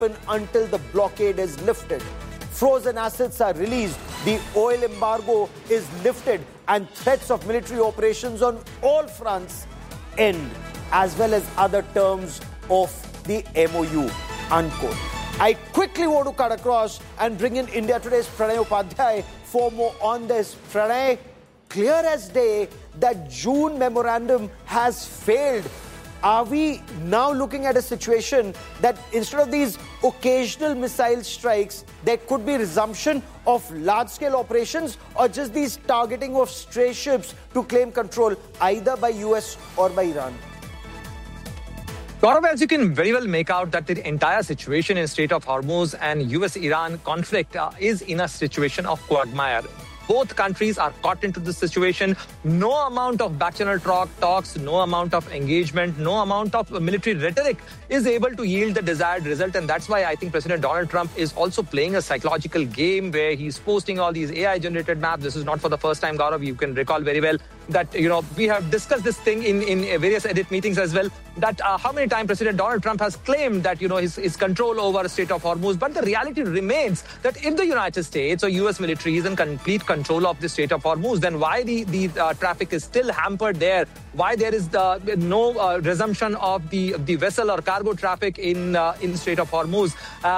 until the blockade is lifted. Frozen assets are released, the oil embargo is lifted, and threats of military operations on all fronts end, as well as other terms of the MOU, unquote. I quickly want to cut across and bring in India Today's Pranay Upadhyay for more on this. Pranay, clear as day that June memorandum has failed. Are we now looking at a situation that instead of these occasional missile strikes, there could be resumption of large-scale operations, or just these targeting of stray ships to claim control either by US or by Iran? Gaurav, as you can very well make out that the entire situation in Strait of Hormuz and US-Iran conflict is in a situation of quagmire. Both countries are caught into this situation. No amount of back-channel talks, no amount of engagement, no amount of military rhetoric is able to yield the desired result. And that's why I think President Donald Trump is also playing a psychological game where he's posting all these AI-generated maps. This is not for the first time, Gaurav. You can recall very well that, we have discussed this thing in various edit meetings as well, that how many times President Donald Trump has claimed that, his control over the Strait of Hormuz. But the reality remains that if the United States or US military is in complete control of the Strait of Hormuz, then why the traffic is still hampered there? Why there is no resumption of the vessel or cargo traffic in Strait of Hormuz?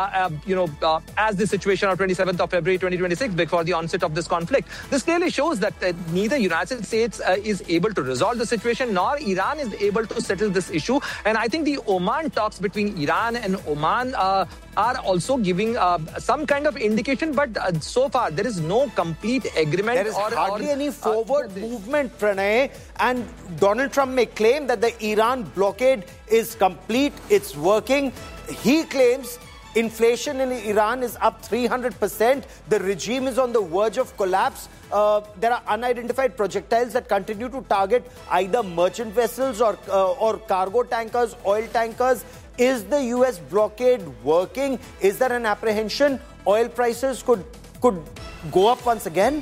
As the situation of 27th of February 2026, before the onset of this conflict, this clearly shows that neither United States is able to resolve the situation, nor Iran is able to settle this issue. And I think the Oman talks between Iran and Oman are also giving some kind of indication, but so far there is no complete agreement. There is hardly any forward movement, Pranay, and Donald Trump may claim that the Iran blockade is complete, it's working. He claims inflation in Iran is up 300%. The regime is on the verge of collapse. There are unidentified projectiles that continue to target either merchant vessels or cargo tankers, oil tankers. Is the US blockade working? Is there an apprehension oil prices could go up once again?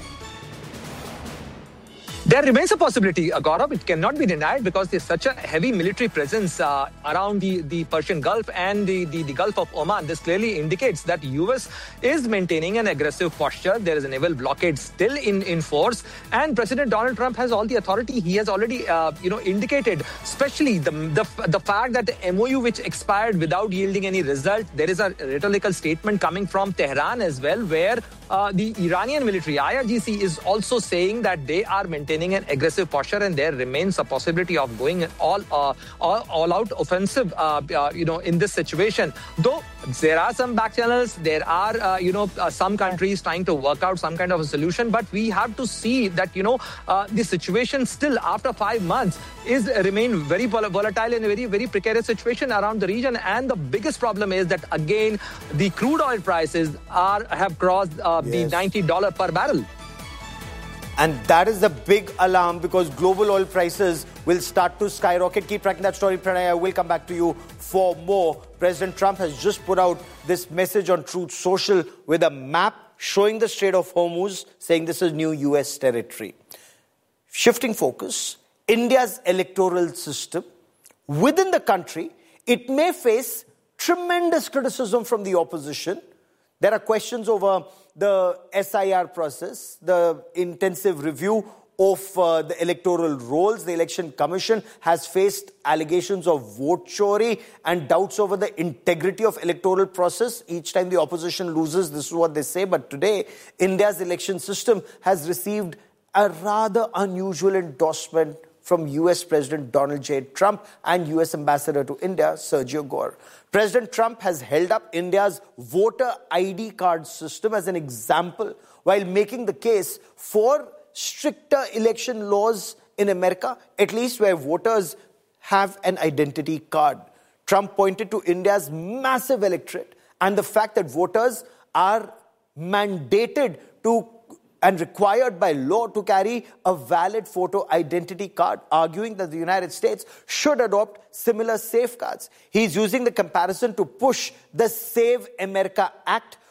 There remains a possibility, Gaurav. It cannot be denied because there's such a heavy military presence around the Persian Gulf and the Gulf of Oman. This clearly indicates that US is maintaining an aggressive posture. There is a naval blockade still in force. And President Donald Trump has all the authority. He has already, indicated, especially the fact that the MOU which expired without yielding any result. There is a rhetorical statement coming from Tehran as well, where the Iranian military, IRGC, is also saying that they are maintaining an aggressive posture, and there remains a possibility of going all-out offensive, in this situation. Though there are some back channels, there are, some countries trying to work out some kind of a solution, but we have to see that, the situation still after 5 months remain very volatile and a very, very precarious situation around the region. And the biggest problem is that, again, the crude oil prices have crossed the $90 per barrel. And that is the big alarm, because global oil prices will start to skyrocket. Keep tracking that story, Pranay. I will come back to you for more. President Trump has just put out this message on Truth Social with a map showing the Strait of Hormuz, saying this is new US territory. Shifting focus, India's electoral system. Within the country, it may face tremendous criticism from the opposition. There are questions over the SIR process, the intensive review of the electoral rolls. The Election Commission has faced allegations of vote chori and doubts over the integrity of electoral process. Each time the opposition loses, this is what they say. But today, India's election system has received a rather unusual endorsement from US President Donald J. Trump and US Ambassador to India, Sergio Gore. President Trump has held up India's voter ID card system as an example, while making the case for stricter election laws in America, at least where voters have an identity card. Trump pointed to India's massive electorate and the fact that voters are mandated to and required by law to carry a valid photo identity card, arguing that the United States should adopt similar safeguards. He's using the comparison to push the Save America Act,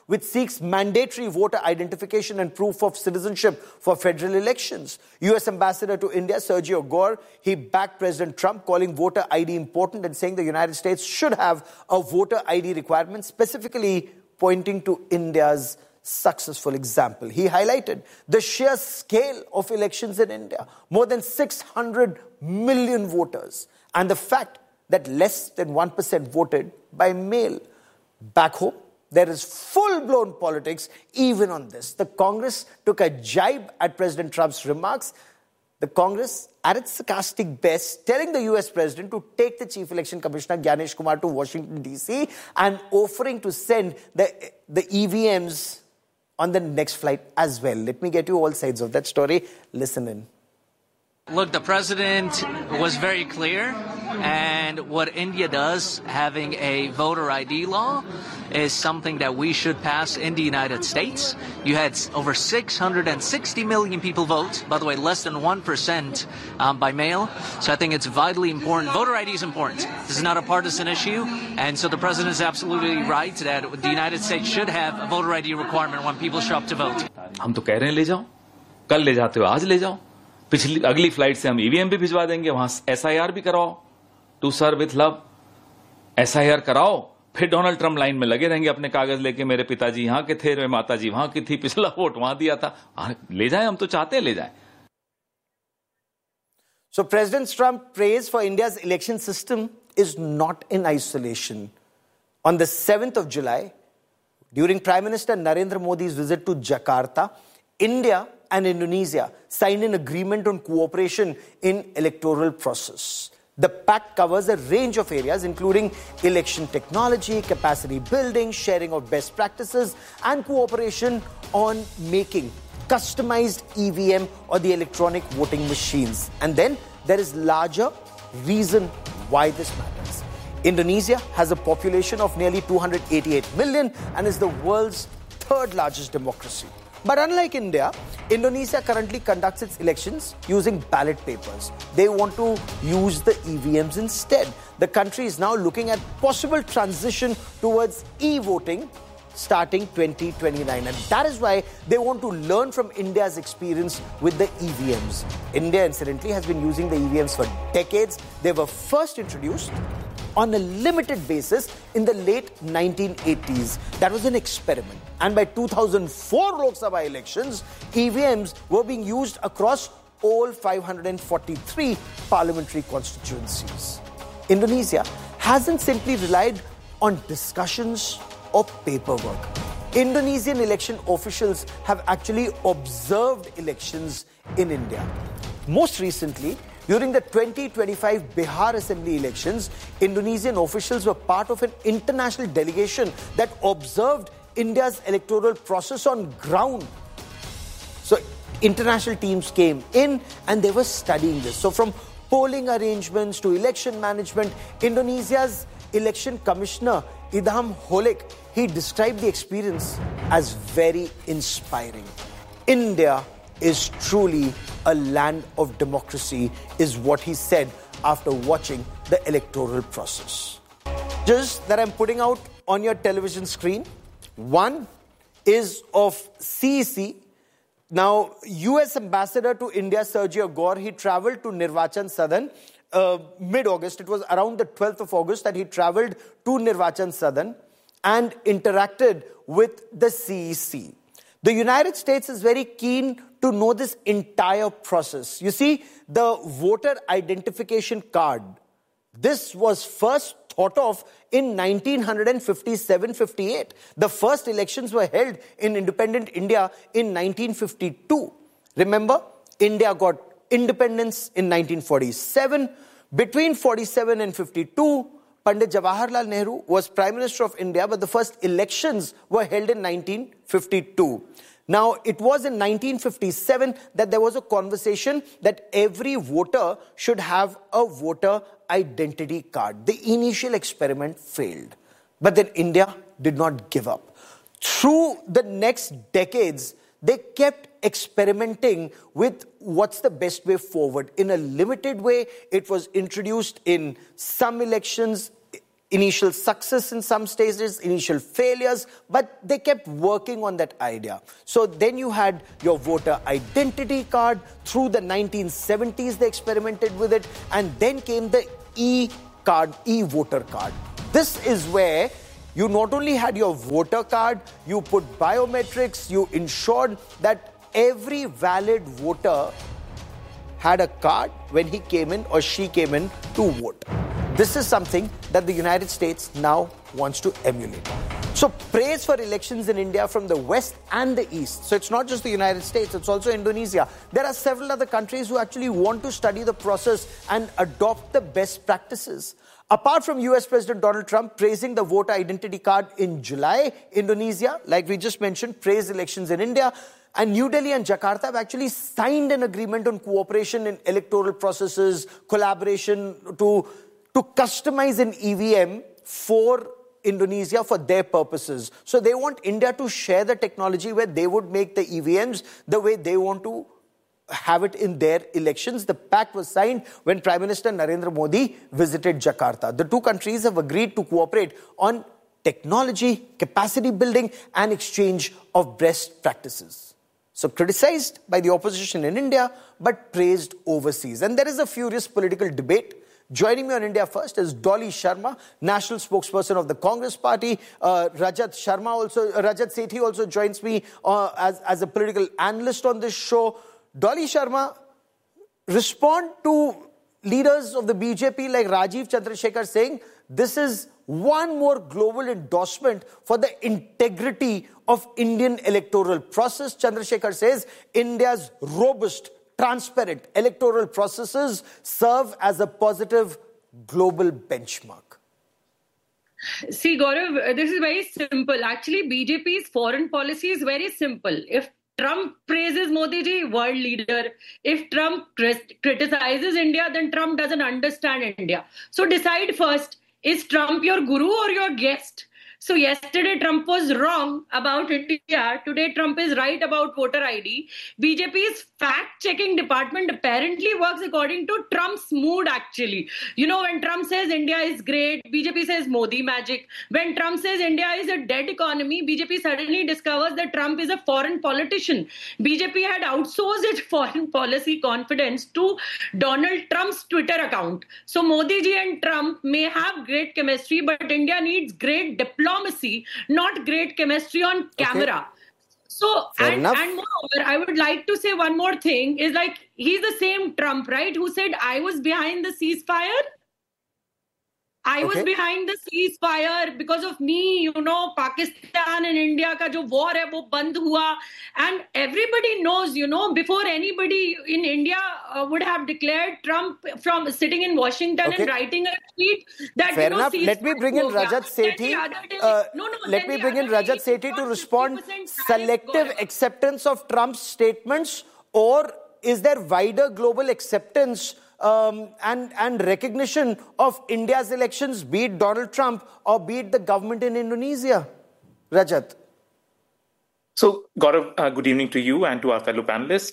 which seeks mandatory voter identification and proof of citizenship for federal elections. US Ambassador to India, Sergio Gore, he backed President Trump, calling voter ID important and saying the United States should have a voter ID requirement, specifically pointing to India's successful example. He highlighted the sheer scale of elections in India, more than 600 million voters, and the fact that less than 1% voted by mail. Back home, there is full-blown politics even on this. The Congress took a jibe at President Trump's remarks. The Congress, at its sarcastic best, telling the US President to take the Chief Election Commissioner Gyanesh Kumar to Washington, D.C. and offering to send the EVMs on the next flight as well. Let me get you all sides of that story. Listen in. Look, the president was very clear, and what India does, having a voter ID law, is something that we should pass in the United States. You had over 660 million people vote, by the way, less than 1% by mail. So I think it's vitally important. Voter ID is important. This is not a partisan issue, and so the president is absolutely right that the United States should have a voter ID requirement when people show up to vote. हम तो कह रहे हैं ले जाओ, कल ले जाते हो, आज ले जाओ. अगली फ्लाइट से हम ईवीएम भी भिजवा देंगे, वहां एसआईआर भी कराओ, to serve with love, SIR कराओ, फिर डोनाल्ड ट्रम्प लाइन में लगे रहेंगे अपने कागज लेके, मेरे पिताजी यहां के थे, मेरे माताजी वहां की थी, पिछला वोट वहां दिया था. ले जाए, हम तो चाहते हैं ले जाए. So President Trump's praise for India's election system is not in isolation. On the 7th of July, during Prime Minister Narendra Modi's visit to Jakarta, India and Indonesia signed an agreement on cooperation in electoral process. The pact covers a range of areas, including election technology, capacity building, sharing of best practices, and cooperation on making customized EVM or the electronic voting machines. And then there is larger reason why this matters. Indonesia has a population of nearly 288 million and is the world's third largest democracy. But unlike India, Indonesia currently conducts its elections using ballot papers. They want to use the EVMs instead. The country is now looking at possible transition towards e-voting starting 2029. And that is why they want to learn from India's experience with the EVMs. India, incidentally, has been using the EVMs for decades. They were first introduced on a limited basis in the late 1980s. That was an experiment. And by 2004 Lok Sabha elections, EVMs were being used across all 543 parliamentary constituencies. Indonesia hasn't simply relied on discussions or paperwork. Indonesian election officials have actually observed elections in India. Most recently, during the 2025 Bihar Assembly elections, Indonesian officials were part of an international delegation that observed India's electoral process on ground. So international teams came in and they were studying this. So from polling arrangements to election management, Indonesia's election commissioner, Idham Holik, he described the experience as very inspiring. India is truly a land of democracy, is what he said after watching the electoral process. Just that I'm putting out on your television screen. One is of CEC. Now, US Ambassador to India, Sergio Gore, he traveled to Nirvachan Sadan mid-August. It was around the 12th of August that he traveled to Nirvachan Sadan and interacted with the CEC. The United States is very keen to know this entire process. You see, the voter identification card, this was first thought of in 1957-58. The first elections were held in independent India in 1952. Remember, India got independence in 1947. Between 47 and 52, Pandit Jawaharlal Nehru was Prime Minister of India, but the first elections were held in 1952. Now, it was in 1957 that there was a conversation that every voter should have a voter identity card. The initial experiment failed. But then India did not give up. Through the next decades, they kept experimenting with what's the best way forward. In a limited way, it was introduced in some elections. initial success in some stages, initial failures, but they kept working on that idea. So then you had your voter identity card. Through the 1970s, they experimented with it. And then came the e-card, e-voter card. This is where you not only had your voter card, you put biometrics, you ensured that every valid voter had a card when he came in or she came in to vote. This is something that the United States now wants to emulate. So praise for elections in India from the West and the East. So it's not just the United States, it's also Indonesia. There are several other countries who actually want to study the process and adopt the best practices. Apart from US President Donald Trump praising the voter identity card in July, Indonesia, like we just mentioned, praised elections in India. And New Delhi and Jakarta have actually signed an agreement on cooperation in electoral processes, collaboration to customize an EVM for Indonesia for their purposes. So they want India to share the technology where they would make the EVMs the way they want to have it in their elections. The pact was signed when Prime Minister Narendra Modi visited Jakarta. The two countries have agreed to cooperate on technology, capacity building, and exchange of best practices. So criticized by the opposition in India, but praised overseas. And there is a furious political debate. Joining me on India First is Dolly Sharma, national spokesperson of the Congress Party. Rajat Sethi also joins me as a political analyst on this show. Dolly Sharma, respond to leaders of the BJP like Rajiv Chandrasekhar saying this is one more global endorsement for the integrity of Indian electoral process. Chandrasekhar says India's robust, transparent electoral processes serve as a positive global benchmark. See, Gaurav, this is very simple. Actually, BJP's foreign policy is very simple. If Trump praises Modi ji, world leader. If Trump criticizes India, then Trump doesn't understand India. So decide first, is Trump your guru or your guest? So yesterday Trump was wrong about India. Today Trump is right about voter ID. BJP's fact-checking department apparently works according to Trump's mood actually. You know, when Trump says India is great, BJP says Modi magic. When Trump says India is a dead economy, BJP suddenly discovers that Trump is a foreign politician. BJP had outsourced its foreign policy confidence to Donald Trump's Twitter account. So Modi ji and Trump may have great chemistry, but India needs great diplomacy, not great chemistry on camera. Okay. So, and moreover, I would like to say one more thing is like, he's the same Trump, right? Who said, I was behind the ceasefire. I was behind the ceasefire because of me, you know, Pakistan and India ka jo war hai, wo band hua. And everybody knows, you know, before anybody in India would have declared Trump from sitting in Washington and writing a tweet that, fair enough. Let me bring in Rajat Sethi. Let me bring in Rajat Sethi to respond. Selective acceptance of Trump's statements, or is there wider global acceptance and recognition of India's elections, be it Donald Trump or be it the government in Indonesia? Rajat. So, Gaurav, good evening to you and to our fellow panelists.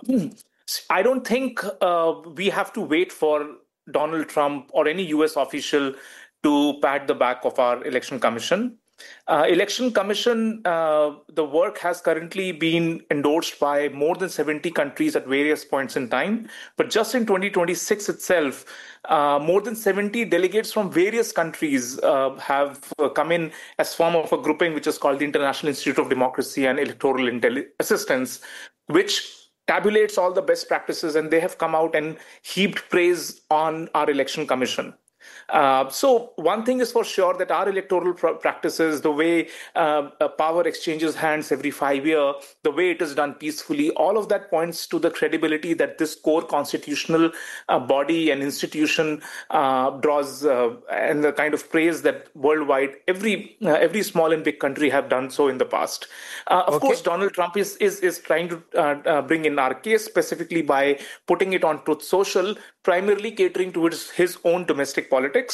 I don't think we have to wait for Donald Trump or any US official to pat the back of our election commission. Election Commission, the work has currently been endorsed by more than 70 countries at various points in time. But just in 2026 itself, more than 70 delegates from various countries have come in as form of a grouping which is called the International Institute of Democracy and Electoral Assistance, which tabulates all the best practices, and they have come out and heaped praise on our election commission. So one thing is for sure that our electoral practices, the way power exchanges hands every 5 years, the way it is done peacefully, all of that points to the credibility that this core constitutional body and institution draws, and the kind of praise that worldwide every small and big country have done so in the past. Of course, Donald Trump is trying to bring in our case specifically by putting it on Truth Social, primarily catering towards his own domestic politics.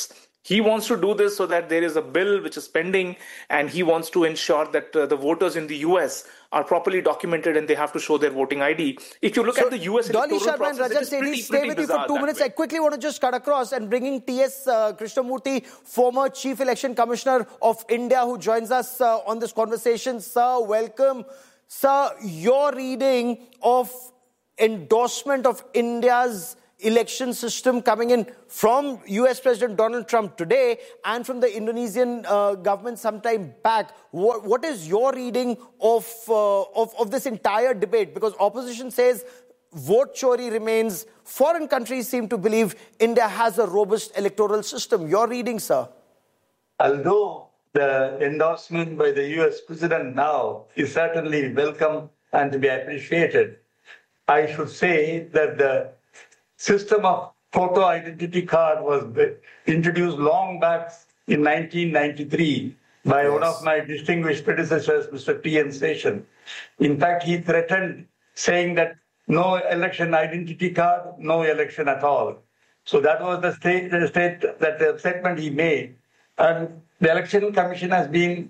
He wants to do this so that there is a bill which is pending, and he wants to ensure that the voters in the US are properly documented and they have to show their voting ID. If you look at the US Dolly electoral Sharma and process, Rajat Sethi, stay with you for 2 minutes. I quickly want to just cut across and bringing T.S. Krishnamurthy, former Chief Election Commissioner of India, who joins us on this conversation. Sir, welcome. Sir, your reading of endorsement of India's election system coming in from US President Donald Trump today and from the Indonesian government sometime back. What is your reading of this entire debate? Because opposition says vote chori remains. Foreign countries seem to believe India has a robust electoral system. Your reading, sir? Although the endorsement by the US President now is certainly welcome and to be appreciated, I should say that the system of photo identity card was introduced long back in 1993 by one of my distinguished predecessors, Mr. T.N. Seshan. In fact, he threatened saying that no election identity card, no election at all. So that was the statement he made. And the Election Commission has been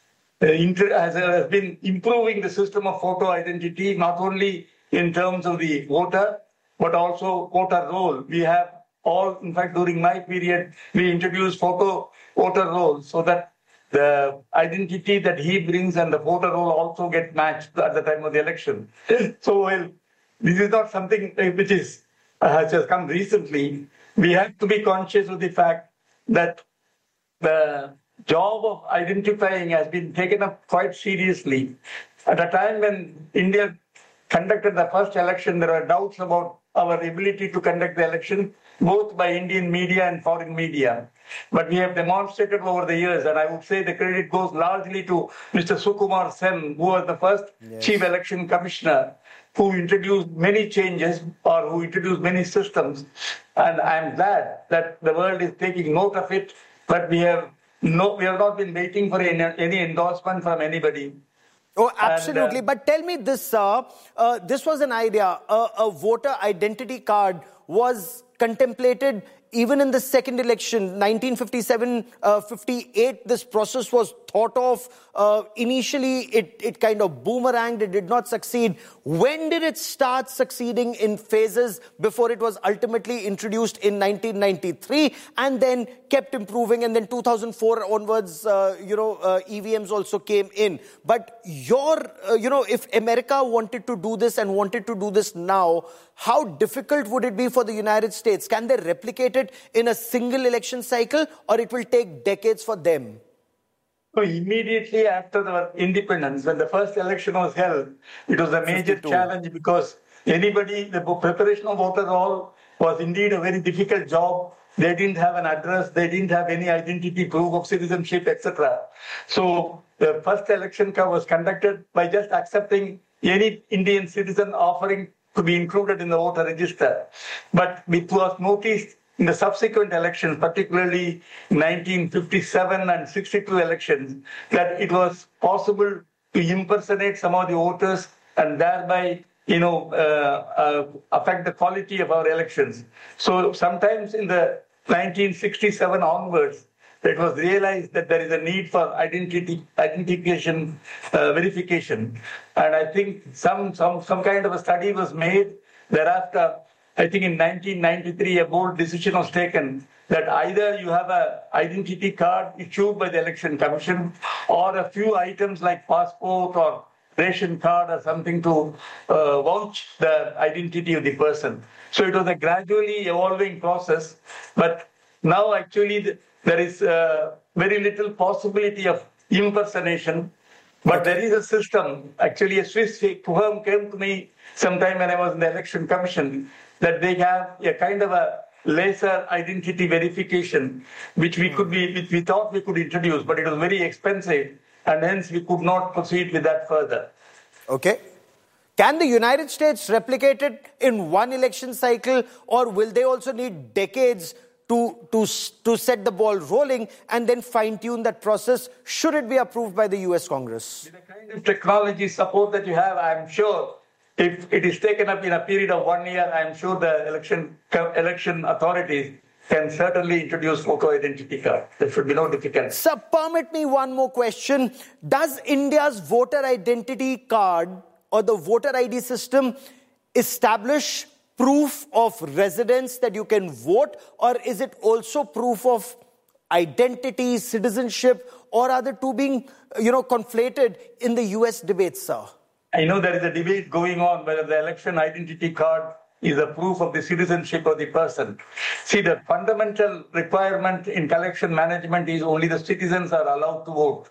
improving the system of photo identity, not only in terms of the voter, but also voter roll. We have all, in fact, during my period, we introduced photo voter rolls so that the identity that he brings and the voter roll also get matched at the time of the election. So, well, this is not something which has just come recently. We have to be conscious of the fact that the job of identifying has been taken up quite seriously. At a time when India conducted the first election, there were doubts about our ability to conduct the election, both by Indian media and foreign media. But we have demonstrated over the years, and I would say the credit goes largely to Mr. Sukumar Sen, who was the first Chief Election Commissioner, who introduced many changes or who introduced many systems. And I'm glad that the world is taking note of it, but we have not been waiting for any endorsement from anybody. Oh, absolutely. But tell me this, sir. This was an idea. A voter identity card was contemplated even in the second election, 1957-58. This process was thought of. Initially, it kind of boomeranged. It did not succeed. When did it start succeeding in phases before it was ultimately introduced in 1993 and then kept improving? And then 2004 onwards, EVMs also came in. But if America wanted to do this and wanted to do this now, how difficult would it be for the United States? Can they replicate it in a single election cycle, or it will take decades for them? So immediately after the independence, when the first election was held, it was a major challenge because the preparation of voter roll was indeed a very difficult job. They didn't have an address, they didn't have any identity proof of citizenship, etc. So the first election was conducted by just accepting any Indian citizen offering to be included in the voter register. But it was noticed in the subsequent elections, particularly 1957 and 62 elections, that it was possible to impersonate some of the voters and thereby, affect the quality of our elections. So sometimes in the 1967 onwards, it was realized that there is a need for identification verification. And I think some kind of a study was made. Thereafter, I think in 1993, a bold decision was taken that either you have an identity card issued by the Election Commission or a few items like passport or ration card or something to vouch the identity of the person. So it was a gradually evolving process. But now actually there is very little possibility of impersonation. But there is a system, actually a Swiss firm came to me sometime when I was in the Election Commission, that they have a kind of a laser identity verification, which we thought we could introduce, but it was very expensive, and hence we could not proceed with that further. Okay. Can the United States replicate it in one election cycle, or will they also need decades to set the ball rolling and then fine-tune that process should it be approved by the US Congress? With the kind of technology support that you have, I'm sure if it is taken up in a period of 1 year, I'm sure the election authorities can certainly introduce photo identity card. There should be no difficulty. Sir, permit me one more question. Does India's voter identity card or the voter ID system establish proof of residence that you can vote, or is it also proof of identity, citizenship, or are the two being, conflated in the US debate, sir? I know there is a debate going on whether the election identity card is a proof of the citizenship of the person. See, the fundamental requirement in election management is only the citizens are allowed to vote.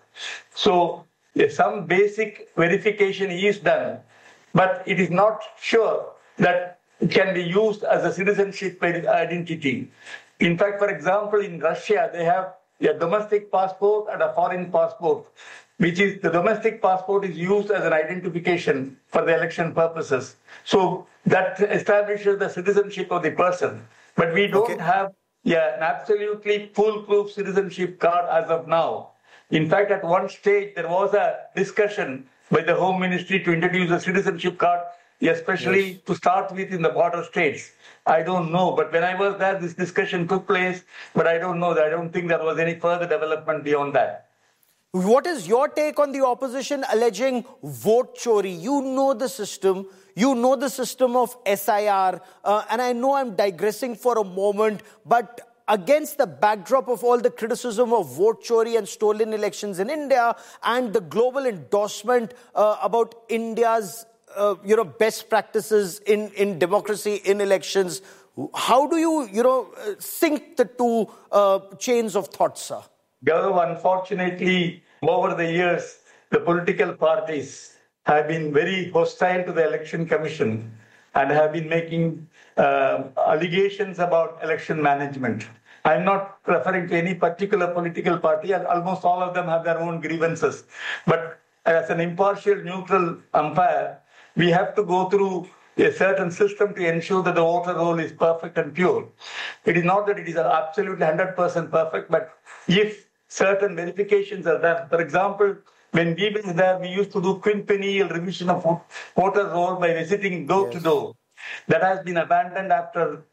So some basic verification is done, but it is not sure that it can be used as a citizenship identity. In fact, for example, in Russia, they have a domestic passport and a foreign passport, which is the domestic passport is used as an identification for the election purposes. So that establishes the citizenship of the person. But we don't have an absolutely foolproof citizenship card as of now. In fact, at one stage, there was a discussion by the Home Ministry to introduce a citizenship card, especially to start with in the border states. I don't know, but when I was there, this discussion took place, but I don't know. I don't think there was any further development beyond that. What is your take on the opposition alleging vote chori? You know the system. You know the system of SIR. And I know I'm digressing for a moment, but against the backdrop of all the criticism of vote chori and stolen elections in India and the global endorsement about India's best practices in democracy, in elections, how do you, sync the two chains of thought, sir? Gaurav, unfortunately, over the years, the political parties have been very hostile to the Election Commission and have been making allegations about election management. I'm not referring to any particular political party, and almost all of them have their own grievances. But as an impartial, neutral umpire, we have to go through a certain system to ensure that the voter roll is perfect and pure. It is not that it is absolutely 100% perfect, but if certain verifications are done. For example, when we were there, we used to do quinpennial revision of voter roll by visiting door to door. That has been abandoned after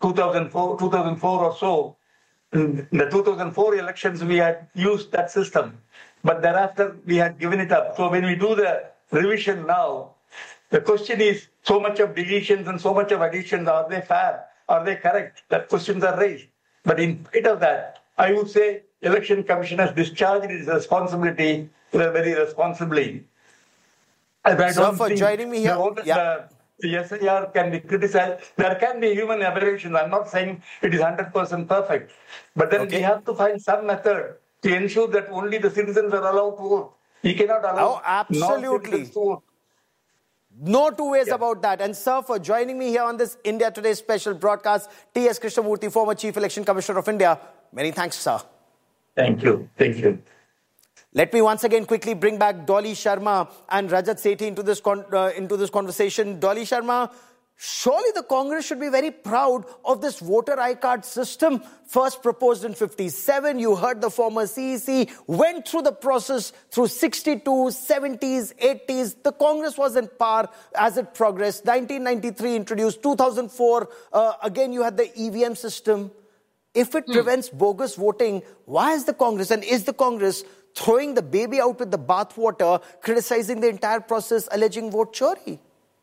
2004 or so. In the 2004 elections, we had used that system, but thereafter we had given it up. So when we do the revision now, the question is so much of deletions and so much of additions, are they fair? Are they correct? That questions are raised. But in spite of that, I would say Election Commission has discharged its responsibility very responsibly. Sir, for joining me here. The SIR can be criticized. There can be human aberrations. I'm not saying it is 100% perfect. But then we have to find some method to ensure that only the citizens are allowed to vote. You cannot allow non-citizens to vote. No two ways about that. And sir, for joining me here on this India Today special broadcast, T.S. Krishnamurthy, former Chief Election Commissioner of India. Many thanks, sir. Thank you. Thank you. Let me once again quickly bring back Dolly Sharma and Rajat Sethi into this conversation. Dolly Sharma, surely the Congress should be very proud of this voter iCard system. First proposed in 57, you heard the former CEC, went through the process through 62, 70s, 80s. The Congress was in power as it progressed. 1993 introduced, 2004, again you had the EVM system. If it prevents bogus voting, why is the Congress, and is the Congress throwing the baby out with the bathwater, criticizing the entire process, alleging vote chori?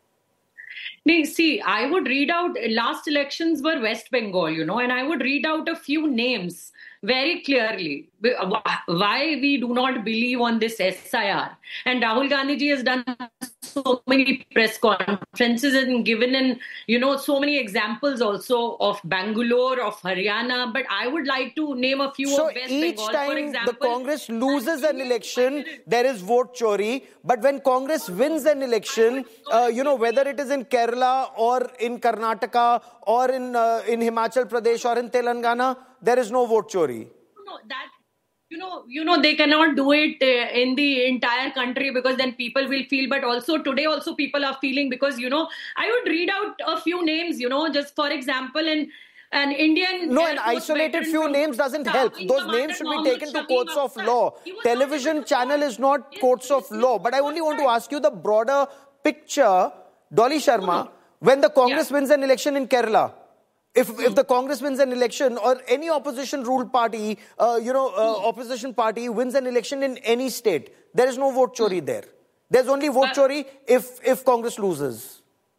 See, I would read out, last elections were West Bengal, and I would read out a few names very clearly why we do not believe on this SIR. And Rahul Gandhi ji has done so many press conferences and given in, so many examples also of Bangalore, of Haryana. But I would like to name a few of West Bengal, for example. So each time the Congress loses an election, there is vote chori. But when Congress wins an election, whether it is in Kerala or in Karnataka or in Himachal Pradesh or in Telangana, there is no vote chori. No, that... they cannot do it in the entire country because then people will feel, but also today also people are feeling because, I would read out a few names, just for example, an Indian... No, an isolated few names doesn't help. Those names should be taken to courts of law. Television channel is not courts of law. But I only want to ask you the broader picture, Dolly Sharma, when the Congress wins an election in Kerala, if the Congress wins an election or any opposition ruled party, opposition party wins an election in any state, there is no vote chori there. There's only vote chori if Congress loses.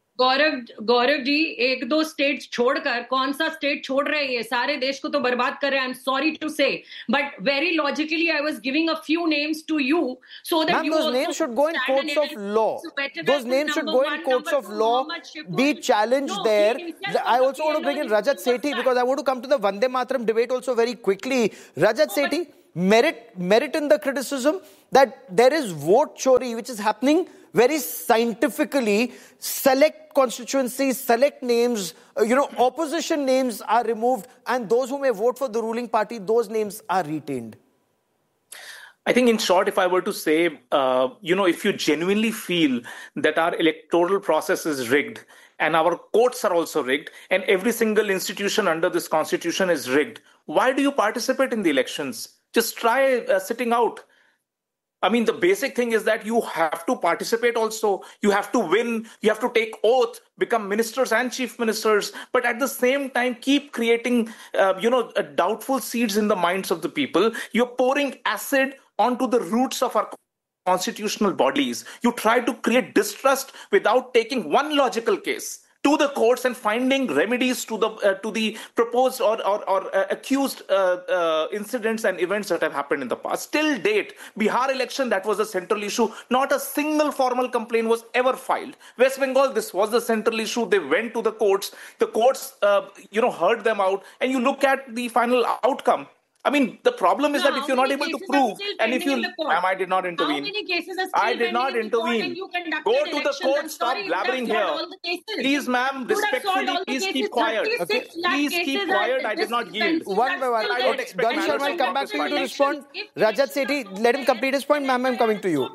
Gaurav ji एक दो states छोड़कर कौन सा state छोड़ रहे हैं ये सारे देश को तो बर्बाद कर रहे हैं आई एम सॉरी टू से but very logically I was giving a few names to you so that you those names should go in courts of law. Those names should go in courts of law, be challenged there. I also want to bring in Rajat Sethi because I want to come to the Vande Mataram debate also very quickly. Rajat Sethi, merit in the criticism that there is vote chori which is happening very scientifically. Select constituencies, select names, opposition names are removed and those who may vote for the ruling party, those names are retained. I think in short, if I were to say, if you genuinely feel that our electoral process is rigged and our courts are also rigged and every single institution under this constitution is rigged, why do you participate in the elections? Just try sitting out. I mean, the basic thing is that you have to participate also. You have to win. You have to take oath, become ministers and chief ministers. But at the same time, keep creating, doubtful seeds in the minds of the people. You're pouring acid onto the roots of our constitutional bodies. You try to create distrust without taking one logical case to the courts and finding remedies to the proposed or accused incidents and events that have happened in the past. Till date, Bihar election, that was a central issue. Not a single formal complaint was ever filed. West Bengal, this was the central issue. They went to the courts. The courts, heard them out. And you look at the final outcome. I mean, the problem is that if you're not able to prove, and if you, ma'am, I did not intervene. How many cases are still I did not intervene. Go to the court, stop blabbering here. Please, ma'am, respectfully, please keep quiet. Okay. Please keep quiet. I did not yield. One by one. Dolly Sharma will come back to you to respond. Rajat Sethi, let him complete his point. Ma'am, I'm coming to you.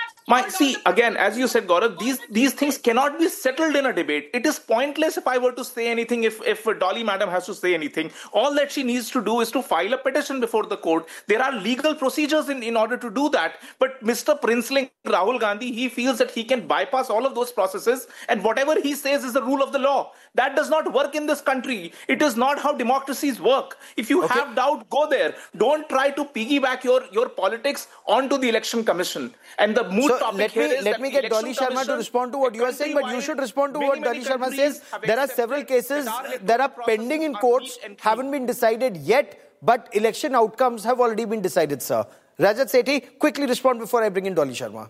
See, again, as you said, Gaurav, these things cannot be settled in a debate. It is pointless if I were to say anything, if Dolly madam has to say anything. All that she needs to do is to file a petition before the court. There are legal procedures in order to do that. But Mr. Princeling Rahul Gandhi, he feels that he can bypass all of those processes and whatever he says is the rule of the law. That does not work in this country. It is not how democracies work. If you have doubt, go there. Don't try to piggyback your politics onto the election commission. And the mood let me get Dolly Sharma to respond to what you are saying, but you should respond to what Dolly Sharma says. There are several cases that are pending in courts, haven't been decided yet, but election outcomes have already been decided, sir. Rajat Sethi, quickly respond before I bring in Dolly Sharma.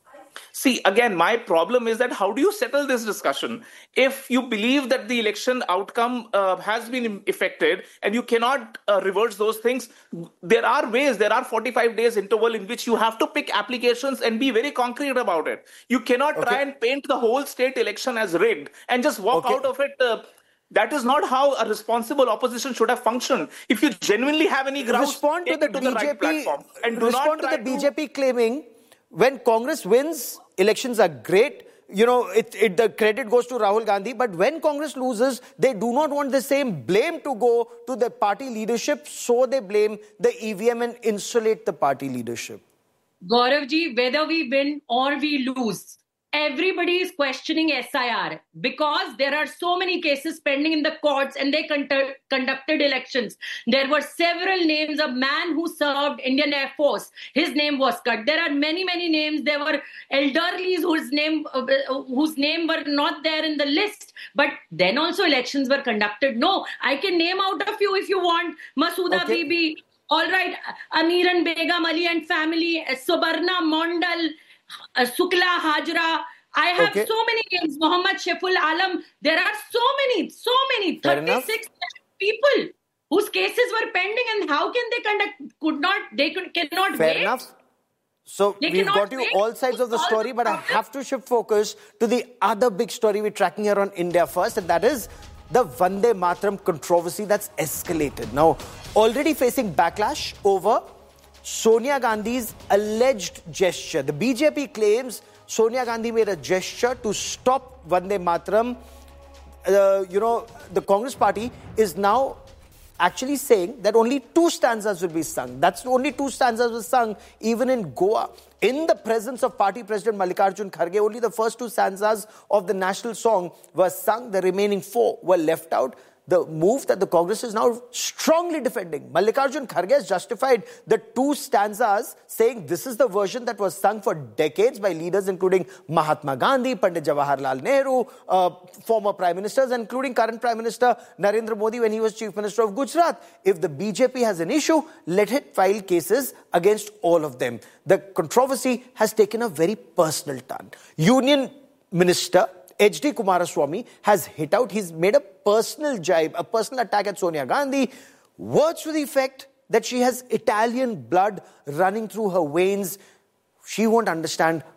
See, again, my problem is that how do you settle this discussion? If you believe that the election outcome has been effected and you cannot reverse those things, there are ways, there are 45 days interval in which you have to pick applications and be very concrete about it. You cannot try and paint the whole state election as rigged and just walk out of it. That is not how a responsible opposition should have functioned. If you genuinely have any grounds, respond to the BJP, right platform. And respond to the BJP claiming when Congress wins, elections are great. The credit goes to Rahul Gandhi. But when Congress loses, they do not want the same blame to go to the party leadership. So they blame the EVM and insulate the party leadership. Gauravji, whether we win or we lose, everybody is questioning SIR because there are so many cases pending in the courts and they conducted elections. There were several names. A man who served Indian Air Force, his name was cut. There are many, many names. There were elderlies whose name were not there in the list. But then also elections were conducted. No, I can name out a few if you want. Masooda Bibi, all right, Amiran Begum Ali and family, Subarna Mondal, Sukla Hajra. I have so many names. Muhammad Sheful Alam. There are so many, 36 people whose cases were pending, and how can they cannot Fair wait. Enough. So we've got you all sides of the story, but I have to shift focus to the other big story we're tracking here on India First, and that is the Vande Mataram controversy that's escalated. Now, already facing backlash over Sonia Gandhi's alleged gesture. The BJP claims Sonia Gandhi made a gesture to stop Vande Mataram. The Congress party is now actually saying that only 2 stanzas will be sung. That's only 2 stanzas were sung even in Goa. In the presence of party president Mallikarjun Kharge, only the first 2 stanzas of the national song were sung. The remaining 4 were left out. the move that the Congress is now strongly defending. Mallikarjun Kharge has justified the 2 stanzas, saying this is the version that was sung for decades by leaders including Mahatma Gandhi, Pandit Jawaharlal Nehru, former Prime Ministers, including current Prime Minister Narendra Modi when he was Chief Minister of Gujarat. If the BJP has an issue, let it file cases against all of them. The controversy has taken a very personal turn. Union Minister H.D. Kumaraswamy has hit out. He's made a personal jibe, a personal attack at Sonia Gandhi. Words to the effect that she has Italian blood running through her veins. She won't understand